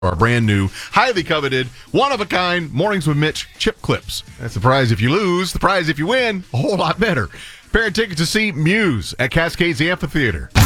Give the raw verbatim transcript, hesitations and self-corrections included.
Our brand new, highly coveted, one-of-a-kind Mornings with Mitch chip clips. That's the prize if you lose. The prize if you win, a whole lot better. Pair of tickets to see Muse at Cascades Amphitheater.